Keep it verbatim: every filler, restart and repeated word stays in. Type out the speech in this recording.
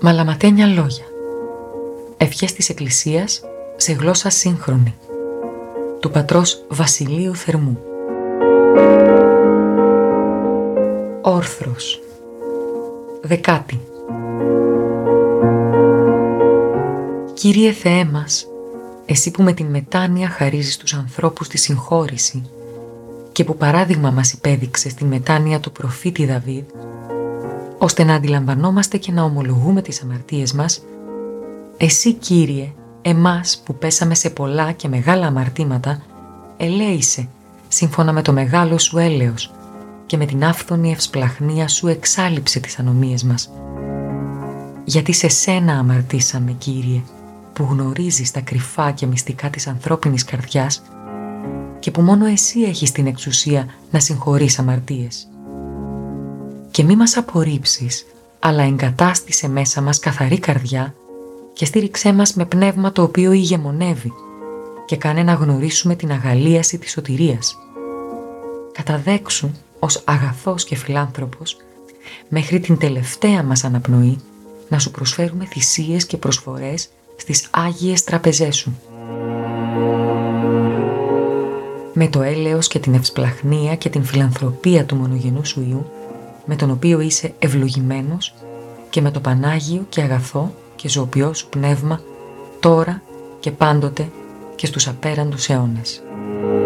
Μαλαματένια λόγια. Ευχές της Εκκλησίας σε γλώσσα σύγχρονη. Του πατρός Βασιλείου Θερμού. Όρθρος. Δεκάτη. Κύριε Θεέ μας, εσύ που με την μετάνοια χαρίζεις τους ανθρώπους τη συγχώρηση και που παράδειγμα μας υπέδειξες την μετάνοια του προφήτη Δαβίδ, ώστε να αντιλαμβανόμαστε και να ομολογούμε τις αμαρτίες μας, εσύ Κύριε, εμάς που πέσαμε σε πολλά και μεγάλα αμαρτήματα, ελέησε σύμφωνα με το μεγάλο σου έλεος και με την άφθονη ευσπλαχνία σου εξάλειψε τις ανομίες μας. Γιατί σε σένα αμαρτήσαμε, Κύριε, που γνωρίζεις τα κρυφά και μυστικά της ανθρώπινης καρδιάς και που μόνο εσύ έχεις την εξουσία να συγχωρείς αμαρτίες. Και μη μας απορρίψεις, αλλά εγκατάστησε μέσα μας καθαρή καρδιά και στήριξέ μας με πνεύμα το οποίο ηγεμονεύει και κάνε να γνωρίσουμε την αγαλίαση της σωτηρίας. Καταδέξου ως αγαθός και φιλάνθρωπος μέχρι την τελευταία μας αναπνοή να σου προσφέρουμε θυσίες και προσφορές στις άγιες τραπεζές σου. Με το έλεος και την ευσπλαχνία και την φιλανθρωπία του μονογενού σου Υιού, με τον οποίο είσαι ευλογημένος και με το Πανάγιο και αγαθό και ζωοποιό σου πνεύμα, τώρα και πάντοτε και στους απέραντους αιώνες.